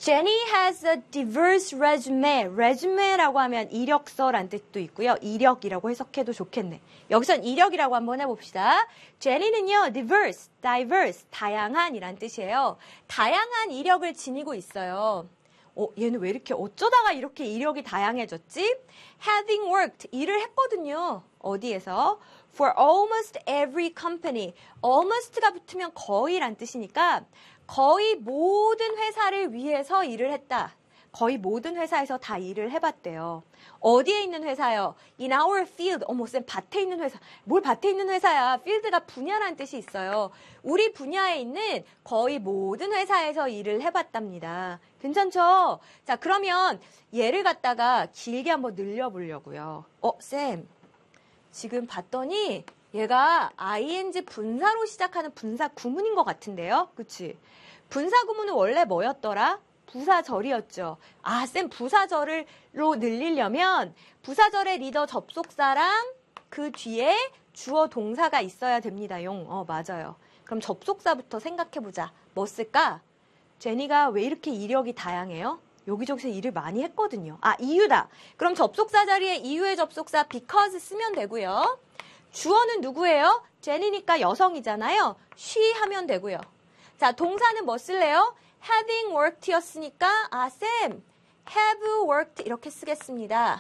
Jenny has a diverse resume. resume라고 하면 이력서란 뜻도 있고요. 이력이라고 해석해도 좋겠네. 여기선 이력이라고 한번 해봅시다. Jenny는요, diverse, 다양한이란 뜻이에요. 다양한 이력을 지니고 있어요. 얘는 왜 이렇게 어쩌다가 이렇게 이력이 다양해졌지? Having worked, 일을 했거든요. 어디에서? For almost every company. almost가 붙으면 거의란 뜻이니까 거의 모든 회사를 위해서 일을 했다. 거의 모든 회사에서 다 일을 해봤대요. 어디에 있는 회사요? In our field. 어머, 쌤, 밭에 있는 회사. 뭘 밭에 있는 회사야? field가 분야라는 뜻이 있어요. 우리 분야에 있는 거의 모든 회사에서 일을 해봤답니다. 괜찮죠? 자, 그러면 얘를 갖다가 길게 한번 늘려보려고요. 쌤, 지금 봤더니 얘가 ing 분사로 시작하는 분사 구문인 것 같은데요? 그치? 분사 구문은 원래 뭐였더라? 부사절이었죠. 쌤, 부사절로 늘리려면 부사절의 리더 접속사랑 그 뒤에 주어 동사가 있어야 됩니다용. 맞아요. 그럼 접속사부터 생각해보자. 뭐 쓸까? 제니가 왜 이렇게 이력이 다양해요? 여기저기서 일을 많이 했거든요. 이유다. 그럼 접속사 자리에 이유의 접속사 because 쓰면 되고요. 주어는 누구예요? 제니니까 여성이잖아요. she 하면 되고요. 자, 동사는 뭐 쓸래요? having worked였으니까 쌤, have worked 이렇게 쓰겠습니다.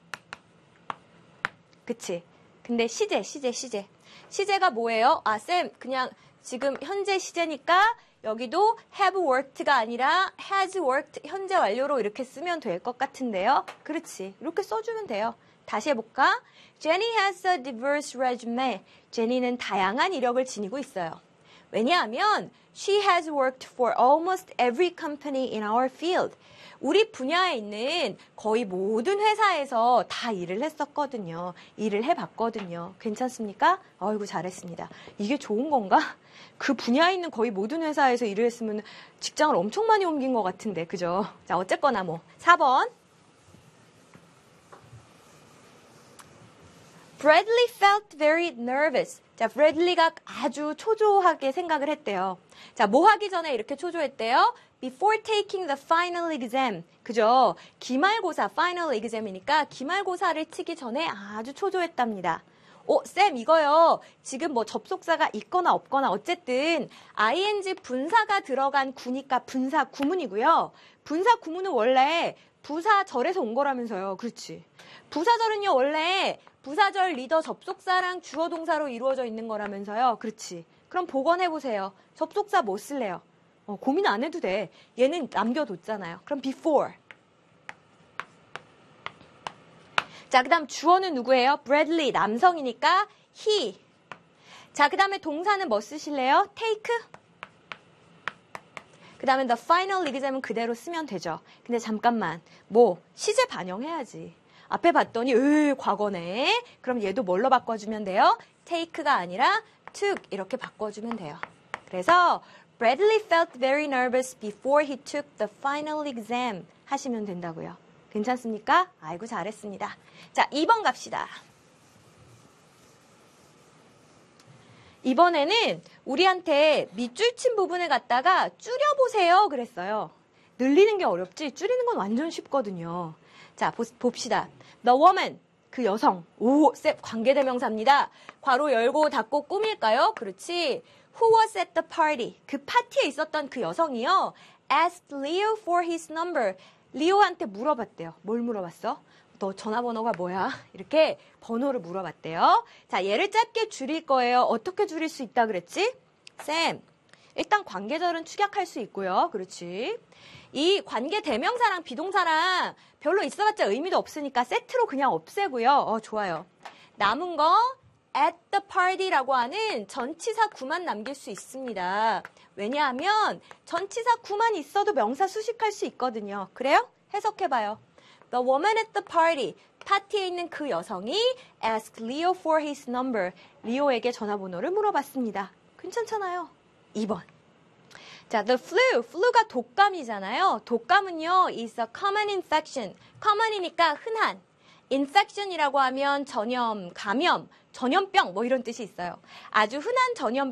그치? 근데 시제가 뭐예요? 쌤, 그냥 지금 현재 시제니까 여기도 have worked가 아니라 has worked 현재 완료로 이렇게 쓰면 될 것 같은데요. 그렇지. 이렇게 써주면 돼요. 다시 해볼까? Jenny has a diverse resume. 제니는 다양한 이력을 지니고 있어요. 왜냐하면 she has worked for almost every company in our field. 우리 분야에 있는 거의 모든 회사에서 다 일을 했었거든요. 일을 해봤거든요. 괜찮습니까? 아이고, 잘했습니다. 이게 좋은 건가? 그 분야에 있는 거의 모든 회사에서 일을 했으면 직장을 엄청 많이 옮긴 것 같은데, 그죠? 자, 어쨌거나 4번. Bradley felt very nervous. 자, 브래들리가 아주 초조하게 생각을 했대요. 자, 뭐 하기 전에 이렇게 초조했대요? Before taking the final exam. 그죠? 기말고사, final exam이니까 기말고사를 치기 전에 아주 초조했답니다. 쌤, 이거요. 지금 접속사가 있거나 없거나 어쨌든 ing 분사가 들어간 구니까 분사 구문이고요. 분사 구문은 원래 부사절에서 온 거라면서요. 그렇지. 부사절은요, 원래 부사절 리더 접속사랑 주어 동사로 이루어져 있는 거라면서요. 그렇지. 그럼 복원해보세요. 접속사 뭐 쓸래요? 고민 안 해도 돼. 얘는 남겨뒀잖아요. 그럼 before. 자, 그 다음 주어는 누구예요? Bradley, 남성이니까 he. 자, 그 다음에 동사는 뭐 쓰실래요? take. 그 다음에 the final exam은 그대로 쓰면 되죠. 근데 잠깐만, 시제 반영해야지. 앞에 봤더니 과거네. 그럼 얘도 뭘로 바꿔주면 돼요? take가 아니라 took 이렇게 바꿔주면 돼요. 그래서 Bradley felt very nervous before he took the final exam 하시면 된다고요. 괜찮습니까? 아이고, 잘했습니다. 자, 2번 갑시다. 이번에는 우리한테 밑줄 친 부분을 갖다가 줄여보세요 그랬어요. 늘리는 게 어렵지 줄이는 건 완전 쉽거든요. 자, 봅시다. The woman, 그 여성. 쌤, 관계대명사입니다. 괄호 열고 닫고 꾸밀까요? 그렇지. Who was at the party? 그 파티에 있었던 그 여성이요. Asked Leo for his number. 리오한테 물어봤대요. 뭘 물어봤어? 너 전화번호가 뭐야? 이렇게 번호를 물어봤대요. 자, 얘를 짧게 줄일 거예요. 어떻게 줄일 수 있다 그랬지? 쌤, 일단 관계절은 축약할 수 있고요. 그렇지. 이 관계 대명사랑 비동사랑 별로 있어봤자 의미도 없으니까 세트로 그냥 없애고요. 좋아요. 남은 거 at the party라고 하는 전치사 구만 남길 수 있습니다. 왜냐하면 전치사 구만 있어도 명사 수식할 수 있거든요. 그래요? 해석해봐요. The woman at the party. 파티에 있는 그 여성이 asked Leo for his number. 리오에게 전화번호를 물어봤습니다. 괜찮잖아요. 2번. 자, the flu. flu가 독감이잖아요. 독감은요, is a common infection. common이니까 흔한. infection이라고 하면 전염, 감염, 전염병 이런 뜻이 있어요. 아주 흔한 전염